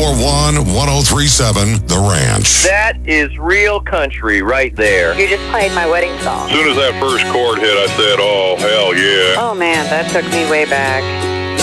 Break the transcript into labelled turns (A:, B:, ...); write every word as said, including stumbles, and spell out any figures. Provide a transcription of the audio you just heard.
A: one, one oh three seven The Ranch.
B: That is real country right there.
C: You just played my wedding song.
D: As soon as that first chord hit, I said, oh, hell yeah.
C: Oh, man, that took me way back.